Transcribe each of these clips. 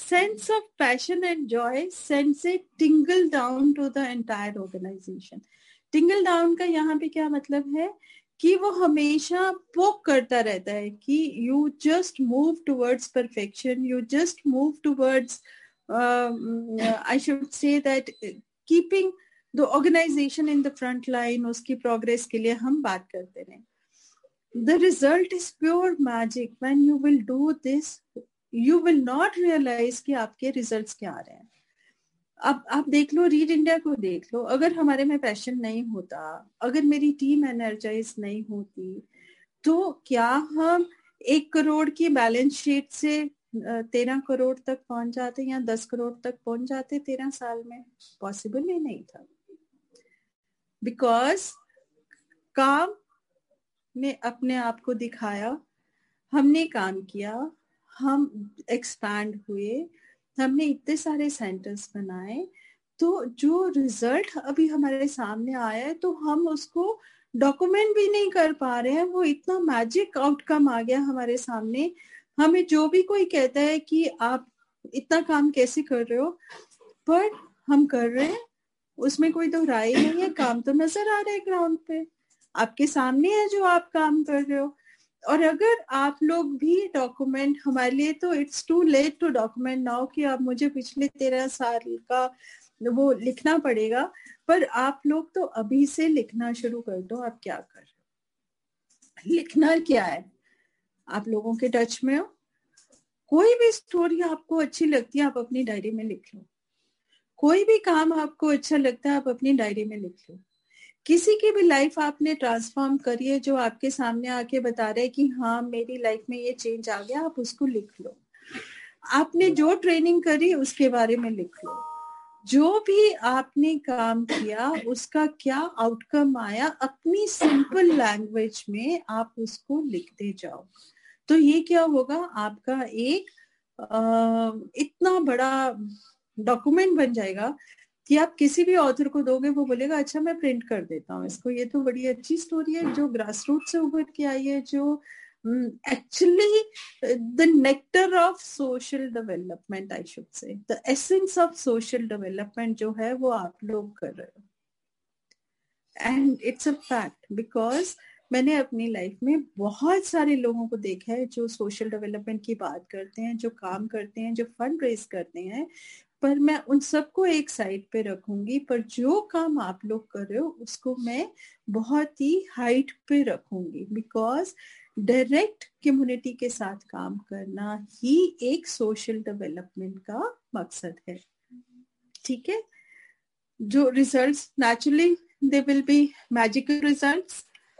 sense of passion and joy sends a tingle down to the entire organization. Tingle down का यहाँ पे क्या मतलब है कि वो हमेशा पोक करता रहता है कि you just move towards perfection, you just move towards I should say that keeping the organization in the front line, उसकी progress के लिए हम बात करते रहे. The result is pure magic. When you will do this, you will not realize कि आपके results क्या आ रहे हैं. अब आप देख लो, रीड इंडिया को देख लो, अगर हमारे में पैशन नहीं होता, अगर मेरी टीम एनर्जाइज नहीं होती, तो क्या हम 1 करोड़ की बैलेंस शीट से 13 करोड़ तक पहुंच जाते या 10 करोड़ तक पहुंच जाते 13 साल में? पॉसिबल ही नहीं था. बिकॉज काम ने अपने आप को दिखाया, हमने काम किया, हम एक्सपैंड हुए, हमने इतने सारे सेंटर्स बनाए, तो जो रिजल्ट अभी हमारे सामने आया है तो हम उसको डॉक्यूमेंट भी नहीं कर पा रहे हैं. वो इतना मैजिक आउटकम आ गया हमारे सामने. हमें जो भी कोई कहता है कि आप इतना काम कैसे कर रहे हो, पर हम कर रहे हैं, उसमें कोई तो राय नहीं है. काम तो नजर आ रहा है ग्राउंड पे, आपके सामने है जो आप काम कर रहे हो. और अगर आप लोग भी डॉक्यूमेंट, हमारे लिए तो it's to late to document now कि आप मुझे पिछले 13 साल का वो लिखना पड़ेगा, पर आप लोग तो अभी से लिखना शुरू कर दो. आप क्या कर रहे हो, लिखना क्या है, आप लोगों के टच में हो. कोई भी स्टोरी आपको अच्छी लगती है, आप अपनी डायरी में लिख लो. कोई भी काम आपको अच्छा लगता है, आप अपनी डायरी में लिख लो. किसी की भी लाइफ आपने ट्रांसफॉर्म करी है, जो आपके सामने आके बता रहे हैं कि हाँ मेरी लाइफ में ये चेंज आ गया, आप उसको लिख लो. आपने जो ट्रेनिंग करी उसके बारे में लिख लो. जो भी आपने काम किया उसका क्या आउटकम आया, अपनी सिंपल लैंग्वेज में आप उसको लिखते जाओ. तो ये क्या होगा, आपका एक इतना बड़ा डॉक्यूमेंट बन जाएगा कि आप किसी भी ऑथर को दोगे, वो बोलेगा अच्छा मैं प्रिंट कर देता हूँ इसको, ये तो बड़ी अच्छी स्टोरी है जो ग्रास रूट से उभर के आई है, जो actually the nectar of social development, I should say the essence of social development जो है वो आप लोग कर रहे हो. And it's a fact, because मैंने अपनी लाइफ में बहुत सारे लोगों को देखा है जो सोशल डेवलपमेंट की बात करते हैं, जो काम करते हैं, जो फंड रेज करते हैं, पर मैं उन सबको एक साइड पे रखूंगी, पर जो काम आप लोग कर रहे हो उसको मैं बहुत ही हाइट पे रखूंगी. बिकॉज डायरेक्ट कम्युनिटी के साथ काम करना ही एक सोशल डेवलपमेंट का मकसद है. ठीक है, जो results naturally they will be magical results.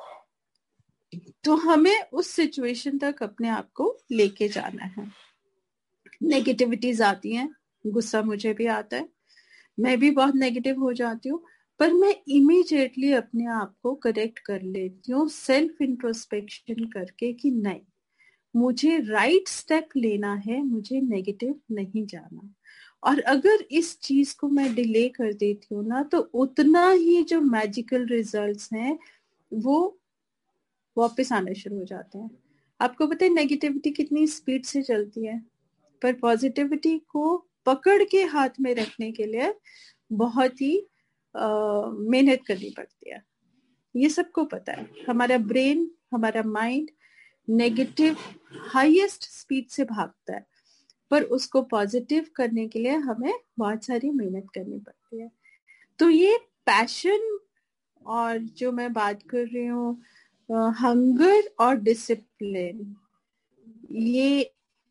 तो हमें उस सिचुएशन तक अपने आप को लेके जाना है. नेगेटिविटीज आती हैं, गुस्सा मुझे भी आता है, मैं भी बहुत नेगेटिव हो जाती हूँ, पर मैं इमीडिएटली अपने आप को करेक्ट कर लेती हूँ सेल्फ इंट्रोस्पेक्शन करके कि नहीं, मुझे राइट स्टेप लेना है, मुझे नेगेटिव नहीं जाना. और अगर इस चीज को मैं डिले कर देती हूँ ना, तो उतना ही जो मैजिकल रिजल्ट्स हैं वो वापस आने शुरू हो जाते हैं. आपको पता है नेगेटिविटी कितनी स्पीड से चलती है, पर पॉजिटिविटी को पकड़ के हाथ में रखने के लिए बहुत ही मेहनत करनी पड़ती है. ये सबको पता है. हमारा ब्रेन, हमारा माइंड नेगेटिव हाईएस्ट स्पीड से भागता है, पर उसको पॉजिटिव करने के लिए हमें बहुत सारी मेहनत करनी पड़ती है. तो ये पैशन और जो मैं बात कर रही हूँ हंगर और डिसिप्लिन, ये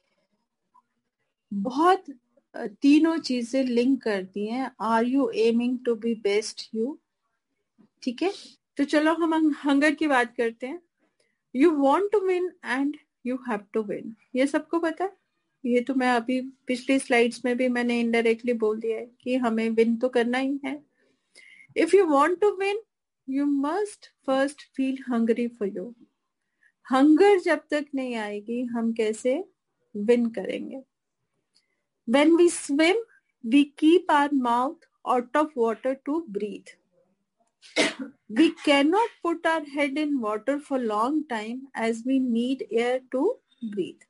बहुत तीनों चीजें लिंक करती हैं. Are you aiming to be best you? ठीक है, तो चलो हम हंगर की बात करते हैं. You want to win and you have to win, ये सबको पता है. ये तो मैं अभी पिछली स्लाइड्स में भी मैंने इनडायरेक्टली बोल दिया है कि हमें विन तो करना ही है. If you want to win you must first feel Hungary for you. Hunger जब तक नहीं आएगी हम कैसे विन करेंगे? When we swim, we keep our mouth out of water to breathe. We cannot put our head in water for long time as we need air to breathe.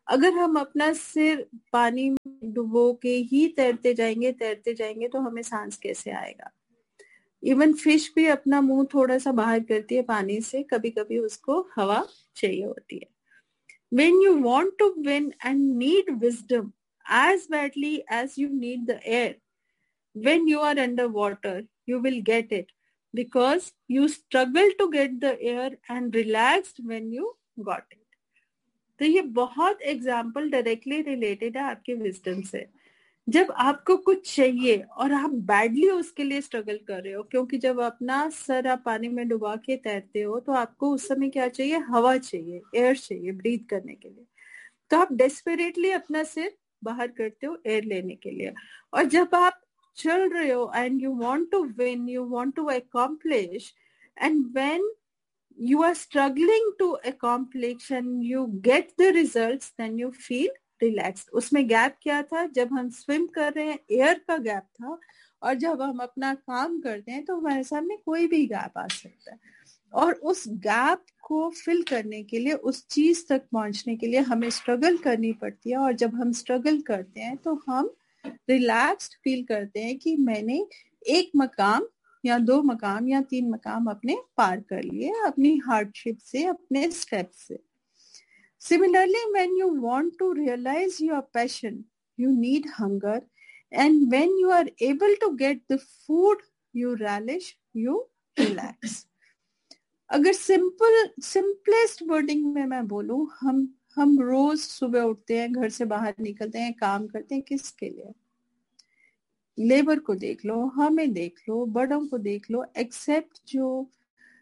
अगर हम अपना सिर पानी में डुबो के ही तैरते जाएंगे तो हमें सांस कैसे आएगा? इवन फिश भी अपना मुंह थोड़ा सा बाहर करती है पानी से, कभी कभी उसको हवा चाहिए होती है. When you want to win and need wisdom as badly as you need the air, when you are underwater, you will get it because you struggle to get the air and relaxed when you got it. तो ये बहुत example directly related है आपके wisdom से. जब आपको कुछ चाहिए और आप बैडली उसके लिए स्ट्रगल कर रहे हो, क्योंकि जब अपना सर आप पानी में डुबा के तैरते हो तो आपको उस समय क्या चाहिए? हवा चाहिए, एयर चाहिए ब्रीथ करने के लिए. तो आप डेस्परेटली अपना सिर बाहर करते हो एयर लेने के लिए. और जब आप चल रहे हो and you want to win, you want to accomplish, and when you are struggling to accomplish and you get the results, then you feel relaxed. उसमें गैप क्या था? जब हम स्विम कर रहे हैं एयर का गैप था, और जब हम अपना काम करते हैं तो हमारे सामने कोई भी गैप आ सकता है. और उस गैप को फिल करने के लिए, उस चीज तक पहुंचने के लिए हमें स्ट्रगल करनी पड़ती है. और जब हम स्ट्रगल करते हैं तो हम रिलैक्स्ड फील करते हैं कि मैंने एक मकाम या 2 मकाम या 3 मकाम अपने पार कर लिए अपनी हार्डशिप से, अपने स्टेप से. Similarly, when you want to realize your passion, you need hunger, and when you are able to get the food you relish, you relax. अगर सिंपलेस्ट वर्डिंग में मैं बोलूं, हम रोज सुबह उठते हैं, घर से बाहर निकलते हैं, काम करते हैं, किसके लिए? लेबर को देख लो, हमें देख लो, बड़ों को देख लो, एक्सेप्ट जो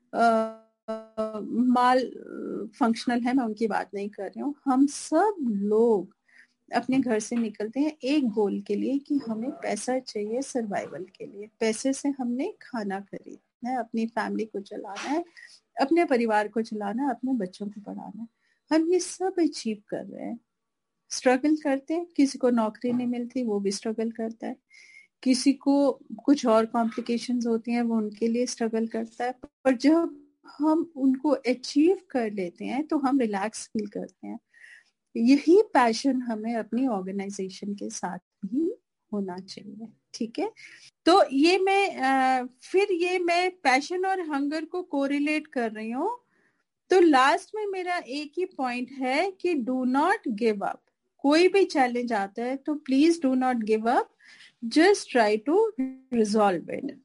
माल फंक्शनल है, मैं उनकी बात नहीं कर रही हूँ. हम सब लोग अपने घर से निकलते हैं एक गोल के लिए कि हमें पैसा चाहिए सर्वाइवल के लिए. पैसे से हमने खाना खरीदना है, अपनी फैमिली को चलाना है, अपने परिवार को चलाना है, अपने बच्चों को पढ़ाना है. हम ये सब अचीव कर रहे हैं, स्ट्रगल करते हैं. किसी को नौकरी नहीं मिलती, वो भी स्ट्रगल करता है. किसी को कुछ और कॉम्प्लिकेशंस होती हैं, वो उनके लिए स्ट्रगल करता है. पर जब हम उनको अचीव कर लेते हैं तो हम रिलैक्स फील करते हैं. यही पैशन हमें अपनी ऑर्गेनाइजेशन के साथ भी होना चाहिए. ठीक है, तो ये मैं पैशन और हंगर को कोरिलेट कर रही हूँ. तो लास्ट में मेरा एक ही पॉइंट है कि डू नॉट गिव अप. कोई भी चैलेंज आता है तो please do not give up, just try to resolve it.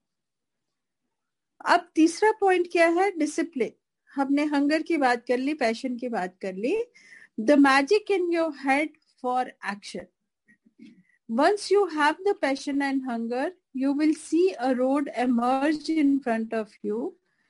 अब तीसरा पॉइंट क्या है? डिसिप्लिन. हमने हंगर की बात कर ली, पैशन की बात कर ली. The magic in your head for action. Once you have the passion and hunger, you will see a road emerge in front of you,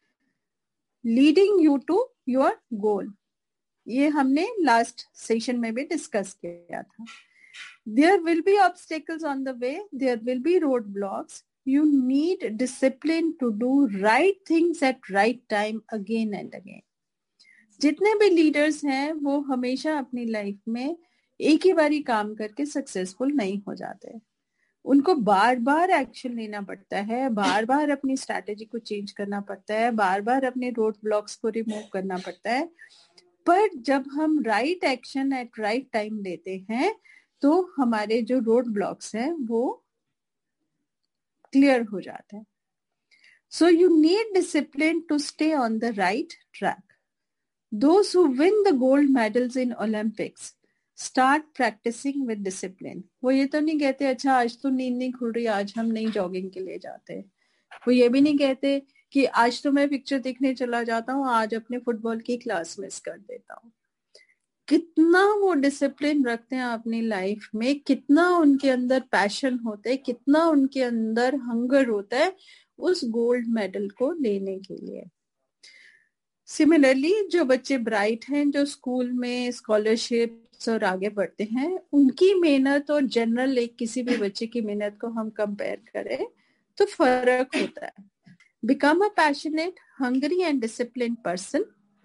leading you to your goal. ये हमने last session में भी discuss किया था. There will be obstacles on the way. There will be roadblocks. You need discipline to do right things at right time again and again. जितने भी leaders हैं वो हमेशा अपनी लाइफ में एक ही बारी काम करके सक्सेसफुल नहीं हो जाते. उनको बार बार एक्शन लेना पड़ता है, बार बार अपनी स्ट्रैटेजी को चेंज करना पड़ता है, बार बार अपने रोड ब्लॉक्स को रिमूव करना पड़ता है. पर जब हम right action at right time लेते हैं तो हमारे जो रोड ब्लॉक्स हैं वो क्लियर हो जाते हैं. So you need discipline to stay on the right track. Those who win the gold medals in Olympics start practicing with discipline. वो ये तो नहीं कहते अच्छा आज तो नींद नहीं खुल रही, आज हम नहीं जॉगिंग के लिए जाते. वो ये भी नहीं कहते कि आज तो मैं पिक्चर देखने चला जाता हूँ, आज अपने फुटबॉल की क्लास मिस कर देता हूँ. कितना वो डिसिप्लिन रखते हैं अपनी लाइफ में, कितना उनके अंदर पैशन होता है, कितना उनके अंदर हंगर होता है उस गोल्ड मेडल को लेने के लिए. सिमिलरली जो बच्चे ब्राइट हैं, जो स्कूल में स्कॉलरशिप्स और आगे बढ़ते हैं, उनकी मेहनत और जनरल एक किसी भी बच्चे की मेहनत को हम कंपेयर करें तो फर्क होता है. Become a passionate, hungry and discipline person.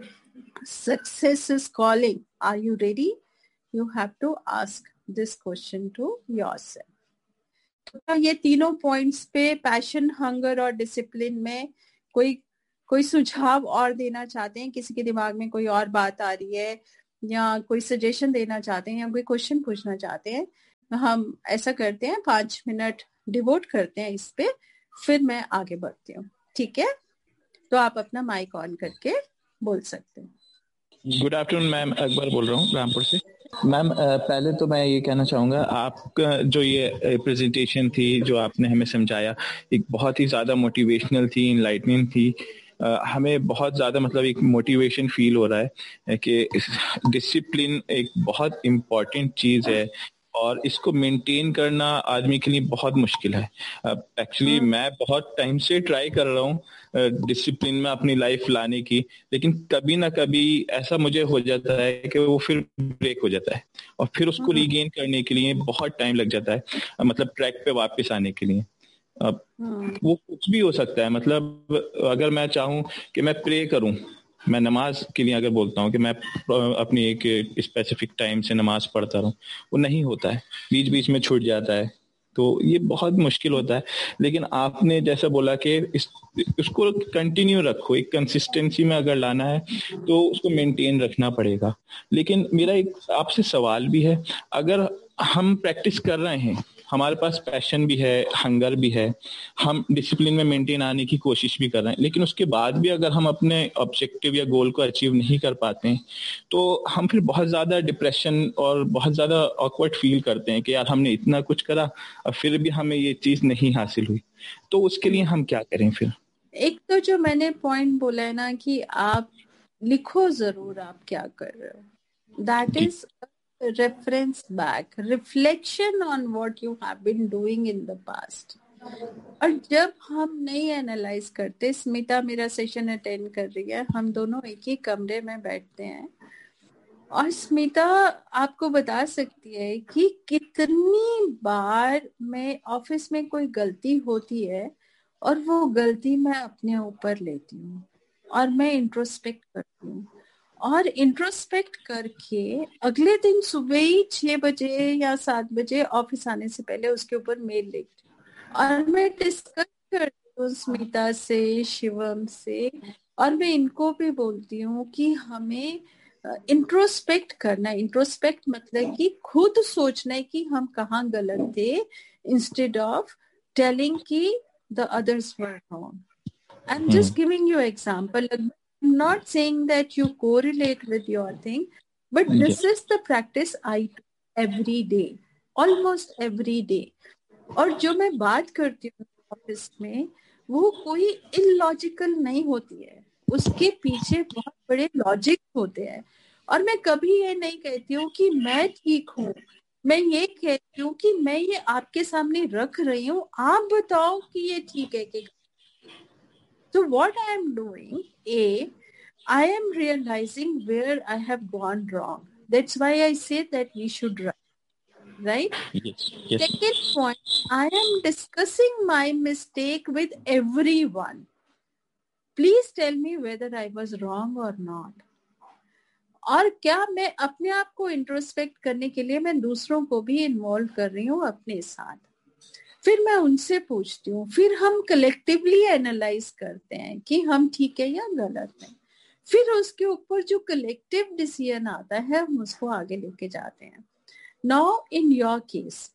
Success is calling. Are you ready? You have to ask this question to yourself. तो ये तीनों पॉइंट्स पे पैशन, हंगर और डिसिप्लिन में कोई सुझाव और देना चाहते हैं? किसी के दिमाग में कोई और बात आ रही है या कोई सजेशन देना चाहते हैं या कोई क्वेश्चन पूछना चाहते हैं, हम ऐसा करते हैं 5 मिनट डिवोट करते हैं इस पे, फिर मैं आगे बढ़ती हूँ। ठीक है, तो आप अपना माइक ऑन करके बोल सकते हैं। गुड आफ्टरनून मैम, अकबर बोल रहा हूँ रामपुर से। मैम पहले तो मैं ये कहना चाहूँगा, आपका जो ये प्रेजेंटेशन थी जो आपने हमें समझाया, एक बहुत ही ज़्यादा मोटिवेशनल थी, इनलाइटनिंग थी। हमें बहुत ज़्यादा मतलब एक मोटिवेशन फील हो रहा है कि डिसिप्लिन एक बहुत इम्पॉर्टेंट चीज़ है और इसको मेंटेन करना आदमी के लिए बहुत मुश्किल है। एक्चुअली मैं बहुत टाइम से ट्राई कर रहा हूँ डिसिप्लिन में अपनी लाइफ लाने की, लेकिन कभी ना कभी ऐसा मुझे हो जाता है कि वो फिर ब्रेक हो जाता है और फिर उसको रीगेन करने के लिए बहुत टाइम लग जाता है, मतलब ट्रैक पे वापस आने के लिए। वो कुछ भी हो सकता है, मतलब अगर मैं चाहूँ कि मैं प्रे करूँ, मैं नमाज के लिए अगर बोलता हूँ कि मैं अपनी एक स्पेसिफिक टाइम से नमाज पढ़ता रहूँ, वो नहीं होता है, बीच बीच में छूट जाता है, तो ये बहुत मुश्किल होता है। लेकिन आपने जैसा बोला कि इसको कंटिन्यू रखो, एक कंसिस्टेंसी में अगर लाना है तो उसको मेंटेन रखना पड़ेगा। लेकिन मेरा एक आपसे सवाल भी है, अगर हम प्रैक्टिस कर रहे हैं, हमारे पास पैशन भी है, हंगर भी है, हम डिसिप्लिन में मेंटेन आने की कोशिश भी कर रहे हैं, लेकिन उसके बाद भी अगर हम अपने ऑब्जेक्टिव या गोल को अचीव नहीं कर पाते हैं, तो हम फिर बहुत ज्यादा डिप्रेशन और बहुत ज्यादा ऑकवर्ड फील करते हैं कि यार हमने इतना कुछ करा और फिर भी हमें ये चीज नहीं हासिल हुई, तो उसके लिए हम क्या करें फिर? एक तो जो मैंने पॉइंट बोला है ना कि आप लिखो जरूर आप क्या कर रहे हो, that is reference back, reflection on what you have been doing in the past. और जब हम नहीं एनालाइज करते, स्मिता मेरा सेशन अटेंड कर रही है, हम दोनों एक ही कमरे में बैठते हैं और स्मिता आपको बता सकती है कि कितनी बार मैं ऑफिस में कोई गलती होती है और वो गलती मैं अपने ऊपर लेती हूँ और मैं इंट्रोस्पेक्ट करती हूँ, और इंट्रोस्पेक्ट करके अगले दिन सुबह ही 6 बजे या 7 बजे ऑफिस आने से पहले उसके ऊपर मेल लिखती हूँ और मैं डिस्कस करती हूँ स्मिता से, शिवम से, और मैं इनको भी बोलती हूँ कि हमें इंट्रोस्पेक्ट करना है। इंट्रोस्पेक्ट मतलब कि खुद सोचना है कि हम कहाँ गलत थे, इंस्टेड ऑफ टेलिंग कि the others were wrong. I'm just giving you example. I'm not saying that you correlate with your thing, but this is the practice I do every day, almost every day. और जो मैं बात करती हूँ office में वो कोई illogical नहीं होती है, उसके पीछे बहुत बड़े लॉजिक होते हैं। और मैं कभी ये नहीं कहती हूँ कि मैं ठीक हूँ, मैं ये कहती हूँ कि मैं ये आपके सामने रख रही हूँ, आप बताओ कि ये ठीक है कि। So what I am doing, I am realizing where I have gone wrong. That's why I say that we should write, right? Yes, yes. Second point, I am discussing my mistake with everyone. Please tell me whether I was wrong or not. और क्या मैं अपने आप को introspect करने के लिए मैं दूसरों को भी इन्वॉल्व कर रही हूँ अपने साथ, फिर मैं उनसे पूछती हूँ, फिर हम कलेक्टिवली एनालाइज करते हैं कि हम ठीक है या गलत है, फिर उसके ऊपर जो कलेक्टिव डिसीजन आता है हम उसको आगे लेके जाते हैं। Now in your case,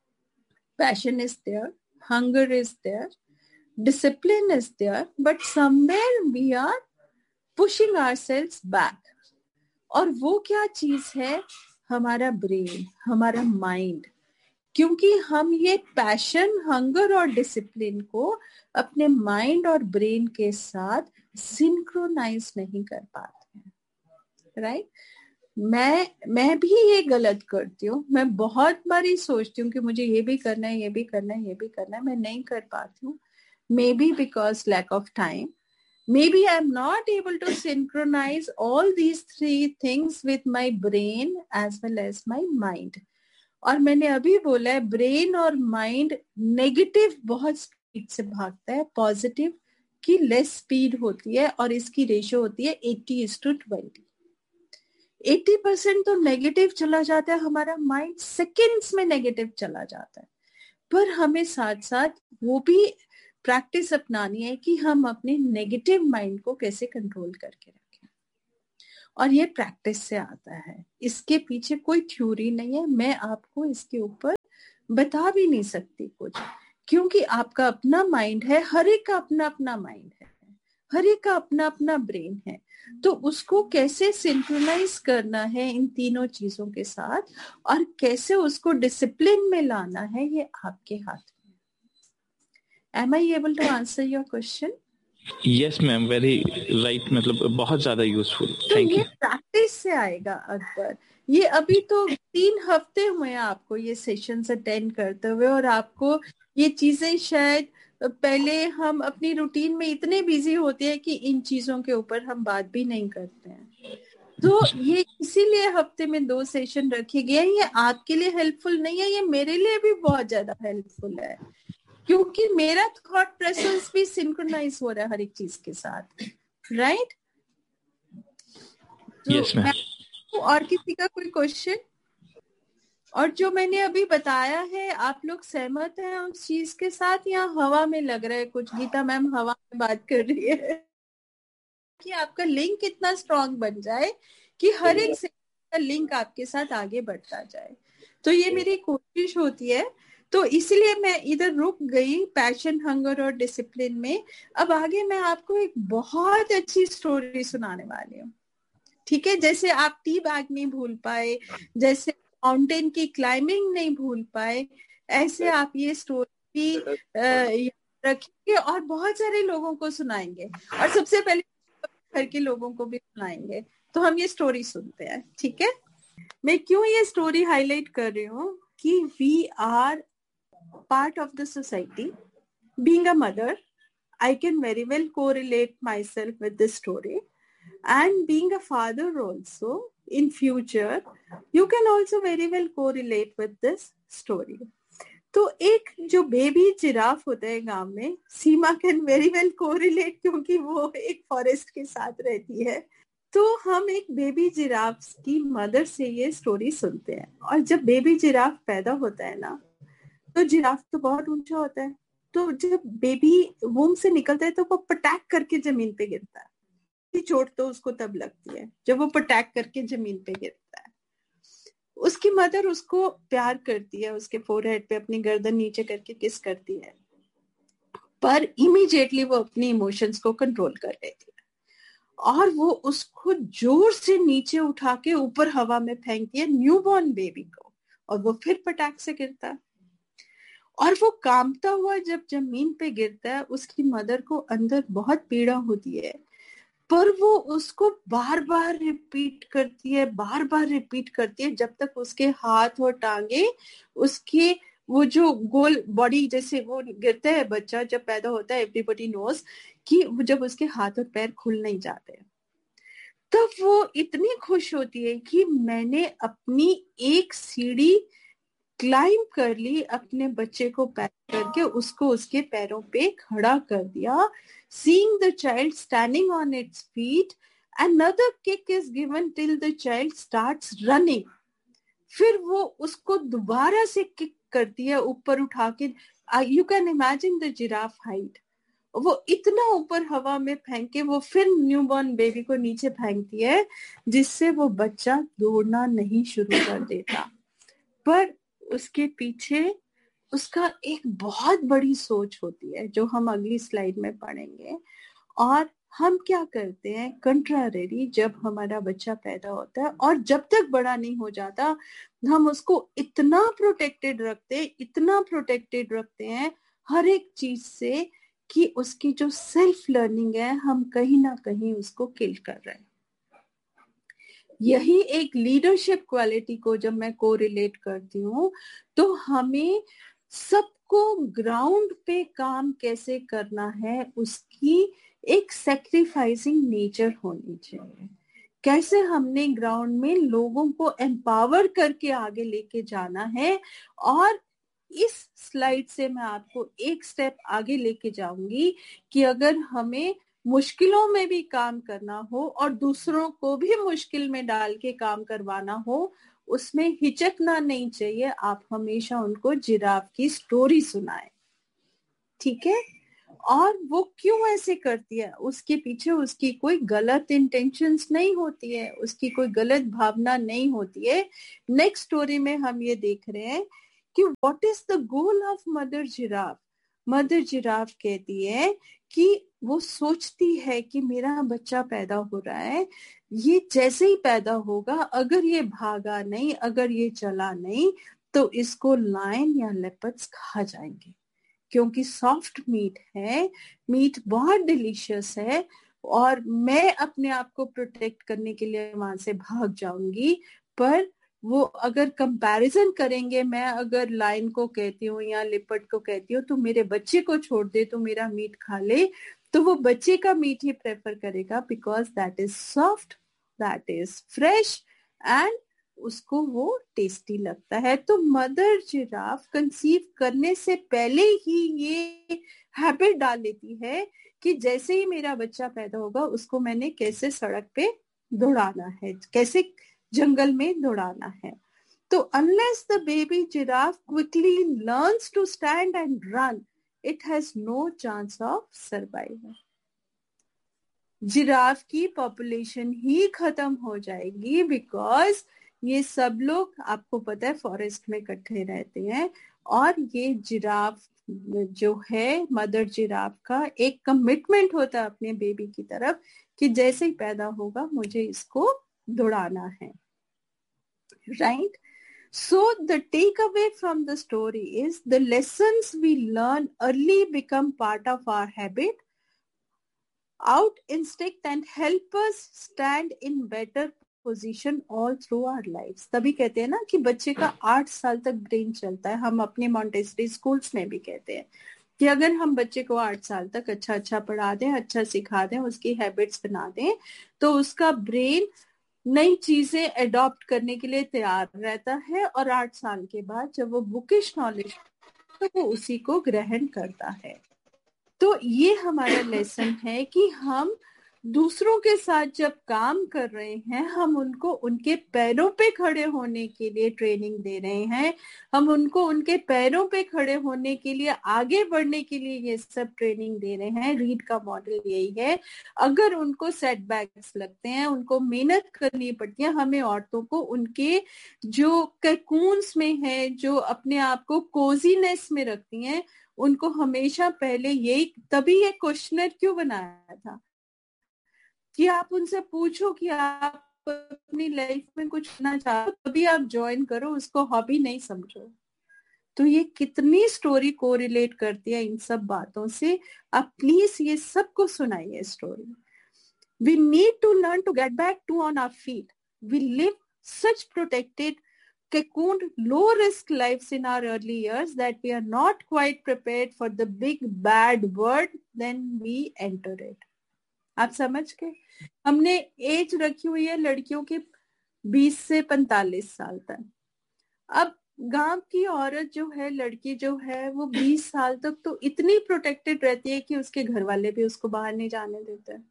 passion is there, hunger is there, discipline is there, but somewhere we are pushing ourselves back. और वो क्या चीज है? हमारा ब्रेन, हमारा माइंड, क्योंकि हम ये पैशन, हंगर और डिसिप्लिन को अपने माइंड और ब्रेन के साथ सिंक्रोनाइज नहीं कर पाते हैं, राइट? मैं भी ये गलत करती हूँ, मैं बहुत बारी सोचती हूँ कि मुझे ये भी करना है, ये भी करना है, ये भी करना है, मैं नहीं कर पाती हूँ। Maybe because lack of time. Maybe I'm not able to synchronize all these three things with my brain as well as my mind. और मैंने अभी बोला है ब्रेन और माइंड नेगेटिव बहुत स्पीड से भागता है, पॉजिटिव की लेस स्पीड होती है और इसकी रेशियो होती है 80:20। 80% तो नेगेटिव चला जाता है, हमारा माइंड सेकेंड्स में नेगेटिव चला जाता है। पर हमें साथ साथ वो भी प्रैक्टिस अपनानी है कि हम अपने नेगेटिव माइंड को कैसे कंट्रोल करके रखें। और ये प्रैक्टिस से आता है, इसके पीछे कोई थ्योरी नहीं है, मैं आपको इसके ऊपर बता भी नहीं सकती कुछ, क्योंकि आपका अपना माइंड है, हर एक का अपना अपना माइंड है, हर एक का अपना अपना ब्रेन है। तो उसको कैसे सिंक्रोनाइज करना है इन तीनों चीजों के साथ और कैसे उसको डिसिप्लिन में लाना है, ये आपके हाथ में। Am I able to answer your question? Yes ma'am, very right, मतलब बहुत ज्यादा यूजफुल, तो थैंक ये यू। प्रैक्टिस से आएगा अकबर। ये अभी तो 3 हफ्ते हुए हैं आपको ये सेशंस अटेंड करते हुए, और आपको ये चीजें शायद पहले हम अपनी रूटीन में इतने बिजी होते हैं कि इन चीजों के ऊपर हम बात भी नहीं करते हैं। तो ये इसीलिए हफ्ते में 2 सेशन रखे गए हैं। ये आपके लिए हेल्पफुल नहीं है, ये मेरे लिए भी बहुत ज्यादा हेल्पफुल है, क्योंकि मेरा थॉट प्रोसेस भी सिंक्रोनाइज हो रहा है हर एक चीज के साथ, राइट? Yes ma'am. और किसी का कोई क्वेश्चन? और जो मैंने अभी बताया है, आप लोग सहमत हैं उस चीज के साथ, या हवा में लग रहा है कुछ? गीता मैम हवा में बात कर रही है कि आपका लिंक इतना स्ट्रांग बन जाए कि हर एक से का लिंक आपके साथ आगे बढ़ता जाए। तो ये मेरी कोशिश होती है, तो इसलिए मैं इधर रुक गई पैशन, हंगर और डिसिप्लिन में। अब आगे मैं आपको एक बहुत अच्छी स्टोरी सुनाने वाली हूँ, ठीक है? जैसे आप टी बैग नहीं भूल पाए, जैसे माउंटेन की क्लाइंबिंग नहीं भूल पाए, ऐसे आप ये स्टोरी याद रखेंगे और बहुत सारे लोगों को सुनाएंगे, और सबसे पहले घर के लोगों को भी सुनाएंगे। तो हम ये स्टोरी सुनते हैं, ठीक है? मैं क्यों ये स्टोरी हाईलाइट कर रही हूँ कि we are part of the society. Being a mother, I can very well correlate myself with this story, and being a father also in future, you can also very well correlate with this story. तो एक जो baby giraffe होता है गांव में, सीमा can very well correlate, क्योंकि वो एक फॉरेस्ट के साथ रहती है। तो हम एक बेबी जिराफ की मदर से ये स्टोरी सुनते हैं, और जब बेबी जिराफ पैदा होता है ना, तो जिराफ तो बहुत ऊंचा होता है, तो जब बेबी वूम से निकलता है तो वो पटैक करके जमीन पे गिरता है। चोट तो उसको तब लगती है जब वो पटैक करके जमीन पे गिरता है। उसकी मदर उसको प्यार करती है, उसके फोरहेड पे अपनी गर्दन नीचे करके किस करती है, पर इमीडिएटली वो अपनी इमोशंस को कंट्रोल कर लेती है, और वो उसको जोर से नीचे उठा के ऊपर हवा में फेंकती है, न्यूबॉर्न बेबी को, और वो फिर पटाख से गिरता है। और वो कांपता हुआ जब जमीन पे गिरता है, उसकी मदर को अंदर बहुत पीड़ा होती है, पर वो उसको बार बार रिपीट करती है, बार बार रिपीट करती है, जब तक उसके हाथ और टांगे, उसके वो जो गोल बॉडी, जैसे वो गिरता है बच्चा जब पैदा होता है, एवरीबॉडी नोज कि जब उसके हाथ और पैर खुल नहीं जाते, तब वो इतनी खुश होती है कि मैंने अपनी एक सीढ़ी क्लाइम कर ली, अपने बच्चे को पैक करके उसको उसके पैरों पे खड़ा कर दिया। Seeing the child standing on its feet, another kick is given till the child starts running. फिर वो उसको दोबारा से किक करती है ऊपर उठा के। You can imagine the giraffe height. वो इतना ऊपर हवा में फेंक के वो फिर न्यूबॉर्न बेबी को नीचे फेंकती है, जिससे वो बच्चा दौड़ना नहीं शुरू कर देता। पर उसके पीछे उसका एक बहुत बड़ी सोच होती है, जो हम अगली स्लाइड में पढ़ेंगे। और हम क्या करते हैं कंट्रारी, जब हमारा बच्चा पैदा होता है और जब तक बड़ा नहीं हो जाता, हम उसको इतना प्रोटेक्टेड रखते हैं हर एक चीज से, कि उसकी जो सेल्फ लर्निंग है हम कहीं ना कहीं उसको किल कर रहे हैं। यही एक लीडरशिप क्वालिटी को जब मैं कोरिलेट करती हूँ, तो हमें सबको ग्राउंड पे काम कैसे करना है, उसकी एक सैक्रिफाइसिंग नेचर होनी चाहिए। कैसे हमने ग्राउंड में लोगों को एम्पावर करके आगे लेके जाना है। और इस स्लाइड से मैं आपको एक स्टेप आगे लेके जाऊंगी कि अगर हमें मुश्किलों में भी काम करना हो और दूसरों को भी मुश्किल में डाल के काम करवाना हो, उसमें हिचकना नहीं चाहिए। आप हमेशा उनको जिराफ की स्टोरी सुनाएं, ठीक है? और वो क्यों ऐसे करती है, उसके पीछे उसकी कोई गलत इंटेंशंस नहीं होती है, उसकी कोई गलत भावना नहीं होती है। नेक्स्ट स्टोरी में हम ये देख रहे हैं कि what is the goal of mother giraffe. Mother giraffe कहती है कि वो सोचती है कि मेरा बच्चा पैदा हो रहा है, ये जैसे ही पैदा होगा, अगर ये भागा नहीं, अगर ये चला नहीं, तो इसको लायन या लेपर्ड्स खा जाएंगे, क्योंकि सॉफ्ट मीट है, मीट बहुत डिलीशियस है, और मैं अपने आप को प्रोटेक्ट करने के लिए वहां से भाग जाऊंगी। पर वो अगर कंपैरिजन करेंगे, मैं अगर लायन को कहती हूँ या लिपर्ड को कहती हूँ तो मेरे बच्चे को छोड़ दे, तो मेरा मीट खा ले, तो वो बच्चे का मीट ही प्रेफर करेगा, because that is soft, that is fresh, and उसको वो टेस्टी लगता है। तो मदर जिराफ कंसीव करने से पहले ही ये हैबिट डाल लेती है कि जैसे ही मेरा बच्चा पैदा होगा, उसको मैंने कैसे सड़क पे दौड़ाना है, कैसे जंगल में दौड़ाना है। तो unless the baby giraffe quickly learns to stand and run, it has no chance of survival. Giraffe की पॉपुलेशन ही खत्म हो जाएगी, बिकॉज ये सब लोग, आपको पता है, फॉरेस्ट में इकट्ठे रहते हैं, और ये जिराफ जो है, मदर जिराफ का एक कमिटमेंट होता है अपने बेबी की तरफ कि जैसे ही पैदा होगा मुझे इसको दौड़ाना है, right? So the takeaway from the story is the lessons we learn early become part of our habit, out instinct, and help us stand in better position all through our lives. तभी कहते हैं ना कि बच्चे का 8 साल तक brain चलता है। हम अपने मॉन्टेसरी स्कूल्स में भी कहते हैं कि अगर हम बच्चे को 8 साल तक अच्छा पढ़ा दें, अच्छा सिखा दें, उसकी हैबिट्स बना दें, तो उसका ब्रेन नई चीजें एडॉप्ट करने के लिए तैयार रहता है, और 8 साल के बाद जब वो बुकिश नॉलेज, तो वो उसी को ग्रहण करता है। तो ये हमारा लेसन है कि हम दूसरों के साथ जब काम कर रहे हैं, हम उनको उनके पैरों पे खड़े होने के लिए ट्रेनिंग दे रहे हैं, हम उनको उनके पैरों पे खड़े होने के लिए, आगे बढ़ने के लिए ये सब ट्रेनिंग दे रहे हैं। रीड का मॉडल यही है। अगर उनको सेटबैक्स लगते हैं, उनको मेहनत करनी पड़ती है, हमें औरतों को उनके जो कैकून्स में है, जो अपने आप को कोजीनेस में रखती हैं, उनको हमेशा पहले यही, तभी ये क्वेश्चनर क्यों बनाया था कि आप उनसे पूछो कि आप अपनी लाइफ में कुछ करना चाहो, तभी आप ज्वाइन करो, उसको हॉबी नहीं समझो। तो ये कितनी स्टोरी कोरिलेट करती है इन सब बातों से। आप प्लीज ये सबको सुनाइए story. We need to learn to get back to on our feet. We live such protected, cocooned, low-risk lives in our early years that we are not quite prepared for the big bad world when we enter it. आप समझ के? हमने as रखी हुई है लड़कियों की 20 से 45 साल तक। अब गांव की औरत जो है, लड़की जो है, वो 20 साल तक तो इतनी प्रोटेक्टेड रहती है कि उसके घर वाले भी उसको बाहर नहीं जाने देते हैं।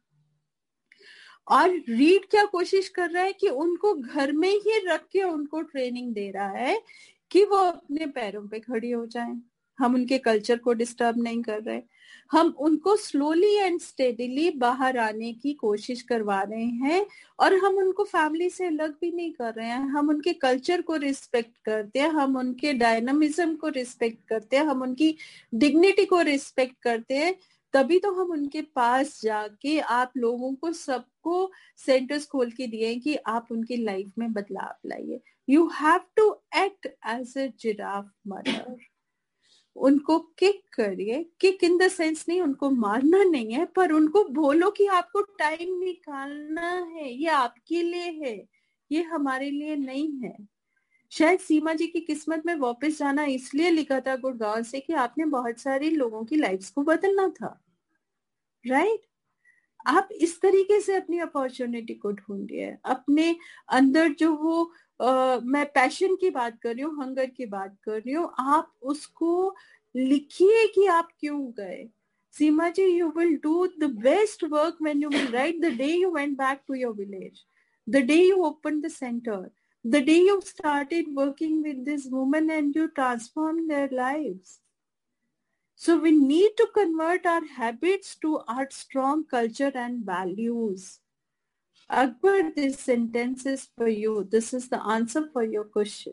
और रीड क्या कोशिश कर रहा है कि उनको घर में ही रख के उनको ट्रेनिंग दे रहा है कि वो अपने पैरों पे खड़ी हो जाएं। हम उनके कल्चर को डिस्टर्ब नहीं कर रहे, हम उनको स्लोली एंड स्टेडीली बाहर आने की कोशिश करवा रहे हैं, और हम उनको फैमिली से अलग भी नहीं कर रहे हैं। हम उनके कल्चर को रिस्पेक्ट करते हैं, हम उनके डायनामिज्म को रिस्पेक्ट करते हैं, हम उनकी डिग्निटी को रिस्पेक्ट करते हैं। तभी तो हम उनके पास जाके आप लोगों को सबको सेंटर्स खोल के दिए कि आप उनकी लाइफ में बदलाव लाइए। You have to act as a giraffe mother. उनको किक करिए, किक इन द सेंस नहीं, उनको मारना नहीं है, पर उनको बोलो कि आपको टाइम निकालना है, ये आपके लिए है, ये हमारे लिए नहीं है। शायद सीमा जी की किस्मत में वापस जाना इसलिए लिखा था गुड़गांव से कि आपने बहुत सारे लोगों की लाइफ्स को बदलना था, राइट? आप इस तरीके से अपनी अपॉर्चुनिटी को ढूंढिए। अपने अंदर जो वो मैं पैशन की बात कर रही हूँ, हंगर की बात कर रही हूँ, आप उसको लिखिए कि आप क्यों गए। सीमा जी, you will do the best work when you will write the day you went back to your village, the day you opened the center, the day you started working with this woman and you transformed their lives. So we need to convert our habits to our strong culture and values. Akbar, this sentence is for you. This is the answer for your question.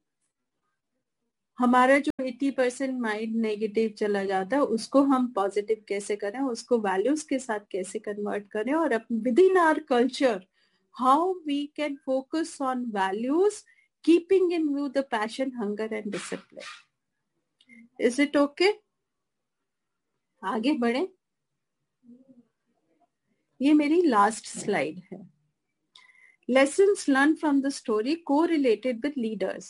हमारा जो 80% mind negative चला जाता है उसको हम positive कैसे करें, उसको वैल्यूज के साथ कैसे कन्वर्ट करें, और with in our culture how we can focus on values keeping in view the passion, hunger and discipline. Is it okay? आगे बढ़े. ये मेरी लास्ट स्लाइड है. Lessons learn from the story correlated with leaders.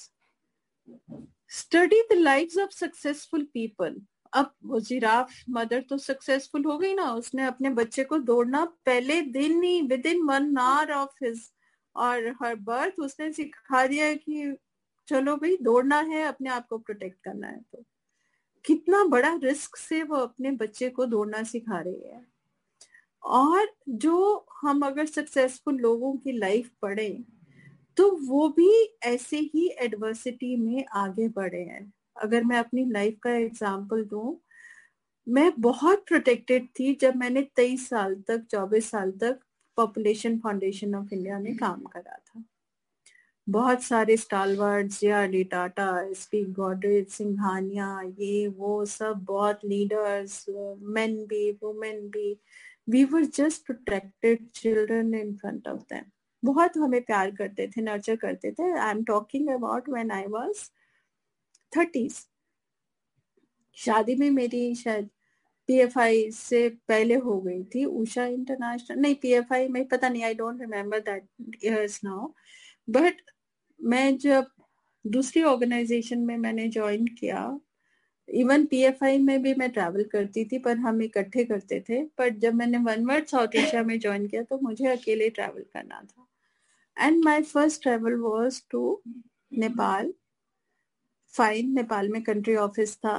Study the lives of successful people. अब वो giraffe mother तो successful हो गई ना, उसने अपने बच्चे को दौड़ना पहले दिन ही with in 1 hour of his और हर बर्थ उसने सिखा दिया कि चलो भाई दौड़ना है, अपने आप को प्रोटेक्ट करना है. तो कितना बड़ा रिस्क से वो अपने बच्चे को दौड़ना सिखा रही है. और जो हम अगर सक्सेसफुल लोगों की लाइफ पढ़े तो वो भी ऐसे ही एडवर्सिटी में आगे बढ़े हैं. अगर मैं अपनी लाइफ का एग्जांपल दूं, मैं बहुत प्रोटेक्टेड थी जब मैंने 23 साल तक 24 साल तक पॉपुलेशन फाउंडेशन ऑफ इंडिया में काम करा था. बहुत सारे स्टालवर्ड्स, जे.आर.डी. टाटा, एस.पी. गोडरेज, सिंघानिया, ये वो सब बहुत लीडर्स, मेन भी वुमेन भी, we were just protected children in front of them. बहुत हमें प्यार करते थे, नर्चर करते थे. I am talking about when I was 30s. शादी में मेरी शायद पीएफआई से पहले हो गई थी, उषा इंटरनेशनल, नहीं पीएफआई में, पता नहीं, I don't remember that years now. But मैं जब दूसरी ऑर्गेनाइजेशन में मैंने ज्वाइन किया, इवन पीएफआई में भी मैं ट्रैवल करती थी पर हम इकट्ठे करते थे. पर जब मैंने वन वर्ल्ड साउथ एशिया में ज्वाइन किया तो मुझे अकेले ट्रैवल करना था. And my first travel was to Nepal. Fine, Nepal में कंट्री ऑफिस था,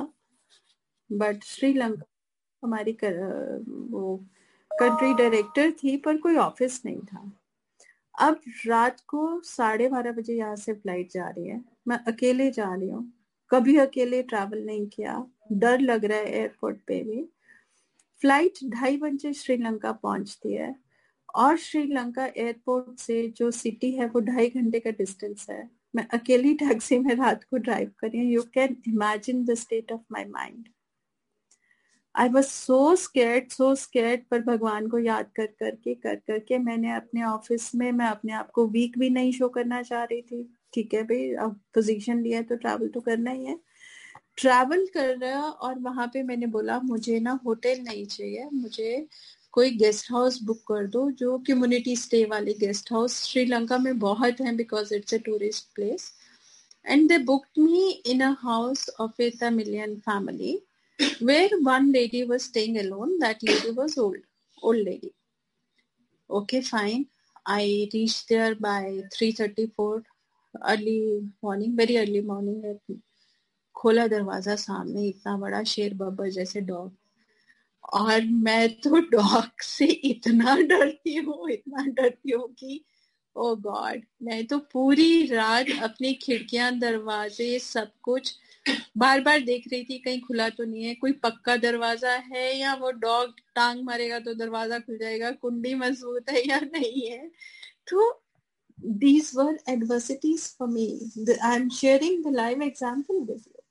बट श्रीलंका हमारी वो कंट्री डायरेक्टर थी पर कोई ऑफिस नहीं था. अब रात को 12:30 बजे यहाँ से फ्लाइट जा रही है, मैं अकेले जा रही हूँ, कभी अकेले ट्रैवल नहीं किया, डर लग रहा है एयरपोर्ट पे भी. फ्लाइट 2:30 बजे श्रीलंका पहुंचती है और श्रीलंका एयरपोर्ट से जो सिटी है वो 2.5 घंटे का डिस्टेंस है. मैं अकेली टैक्सी में रात को ड्राइव कर रही हूँ. You can imagine the state of my mind. I was so scared, पर भगवान को याद कर करके मैंने अपने ऑफिस में, मैं अपने आप को वीक भी नहीं शो करना चाह रही थी. ठीक है भाई, अब पोजीशन लिया है तो ट्रैवल तो करना ही है. ट्रैवल कर रहा, और वहां पे मैंने बोला मुझे ना होटल नहीं चाहिए, मुझे कोई गेस्ट हाउस बुक कर दो, जो कम्युनिटी स्टे वाले गेस्ट हाउस श्रीलंका में बहुत हैं because it's a tourist place. And they booked me in a house of A Tamilian family where one lady was staying alone. That lady was old lady. Okay, fine. I reached there by 3:34 early morning, very early morning. खोला दरवाजा, सामने इतना बड़ा शेर बब्बर जैसे dog. और मैं तो डॉग से इतना डरती हूँ कि ओ गॉड, मैं तो पूरी रात अपनी खिड़कियां, दरवाजे, सब कुछ बार बार देख रही थी कहीं खुला तो नहीं है, कोई पक्का दरवाजा है या वो डॉग टांग मारेगा तो दरवाजा खुल जाएगा, कुंडी मजबूत है या नहीं है. तो these were adversities for me. I am sharing the live example with you.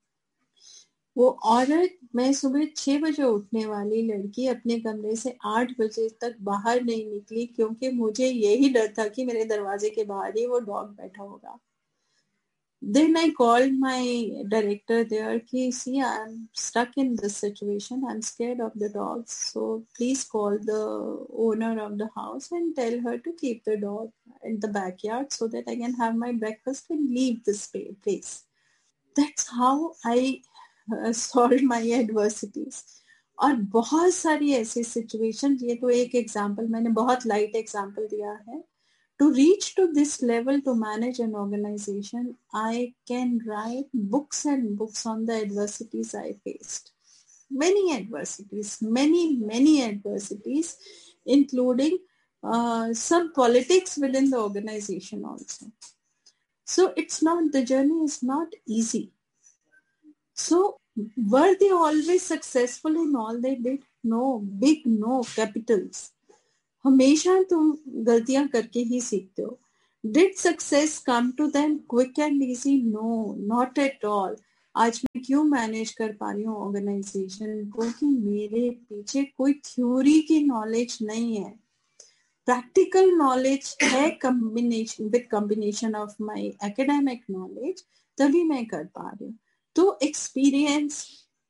वो औरत, मैं सुबह 6 बजे उठने वाली लड़की, अपने कमरे से 8 बजे तक बाहर नहीं निकली क्योंकि मुझे यही डर था कि मेरे दरवाजे के बाहर ही वो डॉग बैठा होगा. Then I called my director there, see, I'm stuck in this situation. I'm scared of the dogs. So please call the owner of the house and tell her to keep the dog in the backyard so that I can have my breakfast and leave this place. That's how I solved my adversities. और बहुत सारी ऐसी situation, ये तो एक example, मैंने बहुत light example दिया है. To reach to this level, to manage an organization, I can write books and books on the adversities I faced. Many adversities, many adversities, including some politics within the organization also. So the journey is not easy. So Were they always successful in all they did? No, big no, capitals. हमेशा तुम गलतियां करके ही सीखते हो. Did success come to them quick and easy? No, not at all. आज मैं क्यों manage कर पा रही हूँ ऑर्गेनाइजेशन को कि मेरे पीछे कोई थ्योरी की नॉलेज नहीं है, प्रैक्टिकल नॉलेज है, combination of my academic knowledge, तभी मैं कर पा रही हूँ. तो एक्सपीरियंस,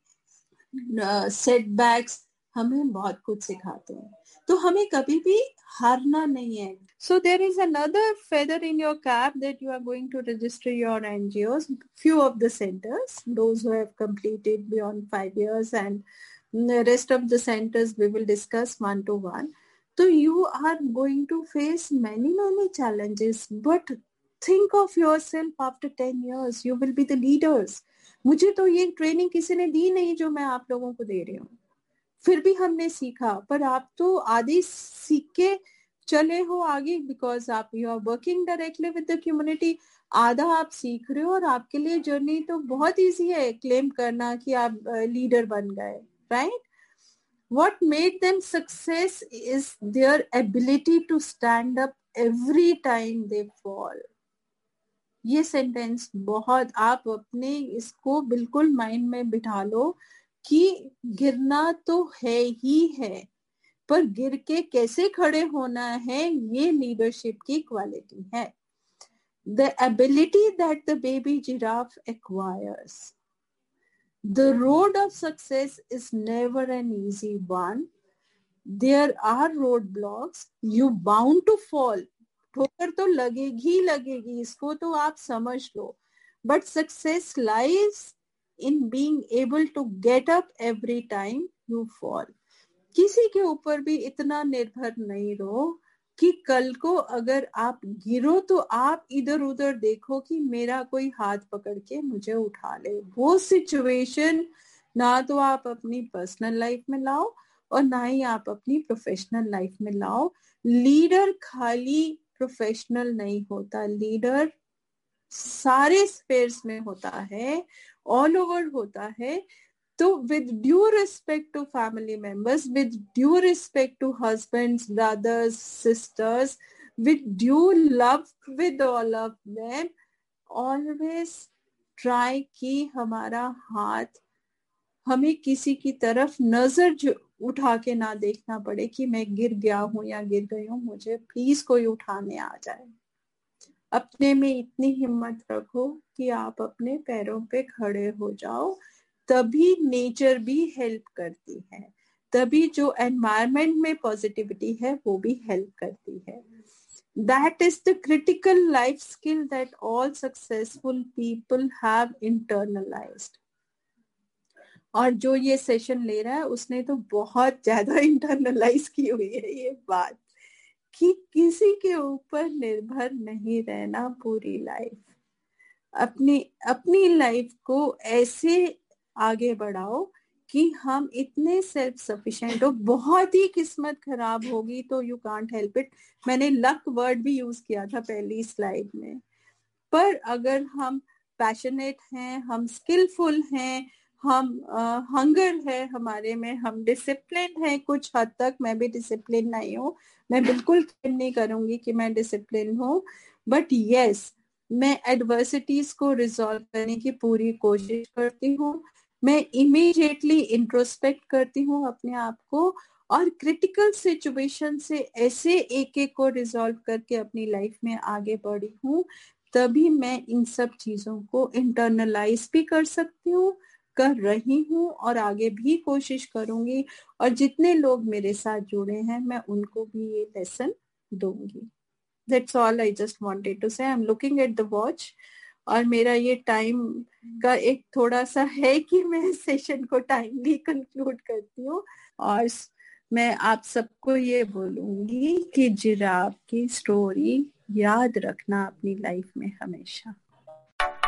सेटबैक्स हमें बहुत कुछ सिखाते हैं, तो हमें कभी भी हारना नहीं है. So there is another feather in your cap that you are going to register your NGOs, few of the centers, those who have completed beyond 5 years, and the rest of the centers we will discuss one to one. So you are going to face many challenges, but think of yourself after 10 years, you will be the leaders. मुझे तो ये training किसी ने दी नहीं जो मैं आप लोगों को दे रही हूँ, फिर भी हमने सीखा. पर आप तो आधे सीख के चले हो आगे, बिकॉज आप you are working directly with the community. आधा आप सीख रहे हो और आपके लिए जर्नी तो बहुत इजी है क्लेम करना कि आप लीडर बन गए, right? What made them success is their ability to stand up every time they fall. ये सेंटेंस बहुत, आप अपने इसको बिल्कुल माइंड में बिठा लो कि गिरना तो है ही है, पर गिर के कैसे खड़े होना है, ये लीडरशिप की क्वालिटी है. The ability that the baby giraffe acquires. The road of success is never an easy one. There are roadblocks. You bound to fall. ठोकर तो लगेगी, इसको तो आप समझ लो. But success lies in being able to get up every time you fall. किसी के ऊपर भी इतना निर्भर नहीं रहो कि कल को अगर आप गिरो तो आप इधर उधर देखो कि मेरा कोई हाथ पकड़ के मुझे उठा ले. वो सिचुएशन ना तो आप अपनी पर्सनल लाइफ में लाओ और ना ही आप अपनी प्रोफेशनल लाइफ में लाओ. लीडर खाली प्रोफेशनल नहीं होता, लीडर सारे स्पेयर्स में होता है, ऑल ओवर होता है. तो with due respect to family members, with due respect to husbands, brothers, sisters, with due love with all of them, always try कि हमारा हाथ, हमें किसी की तरफ नजर उठा के ना देखना पड़े कि मैं गिर गया हूं या गिर गई हूं, मुझे प्लीज कोई उठाने आ जाए. अपने में इतनी हिम्मत रखो कि आप अपने पैरों पे खड़े हो जाओ. तभी नेचर भी हेल्प करती है, तभी जो एनवायरनमेंट में पॉजिटिविटी है वो भी हेल्प करती है. That is the critical life skill that all successful people have internalised. और जो ये सेशन ले रहा है उसने तो बहुत ज्यादा इंटरनलाइज की हुई है ये बात कि किसी के ऊपर निर्भर नहीं रहना पूरी लाइफ. अपनी लाइफ को ऐसे आगे बढ़ाओ कि हम इतने सेल्फ सफिशिएंट हो. बहुत ही किस्मत खराब होगी तो यू कांट हेल्प इट. मैंने लक वर्ड भी यूज किया था पहली स्लाइड में. पर अगर हम पैशनेट हैं, हम स्किलफुल हैं, हम हंगर है हमारे में, हम डिसिप्लिन है कुछ हद तक. मैं भी डिसिप्लिन नहीं हूँ, मैं बिल्कुल क्लेम नहीं करूंगी कि मैं डिसिप्लिन हूँ, बट यस मैं एडवर्सिटीज को रिजॉल्व करने की पूरी कोशिश करती हूँ. मैं इमीडिएटली इंट्रोस्पेक्ट करती हूँ अपने आप को और क्रिटिकल सिचुएशन से ऐसे एक एक को रिजॉल्व करके अपनी लाइफ में आगे बढ़ी हूँ. तभी मैं इन सब चीजों को इंटरनलाइज भी कर सकती हूँ, कर रही हूँ और आगे भी कोशिश करूंगी. और जितने लोग मेरे साथ जुड़े हैं मैं उनको भी ये लेसन दूंगी. That's all I just wanted to say. I'm looking at the watch. और मेरा ये टाइम का एक थोड़ा सा है कि मैं सेशन को टाइमली कंक्लूड करती हूँ. और मैं आप सबको ये बोलूंगी कि जिराफ की स्टोरी याद रखना अपनी लाइफ में हमेशा.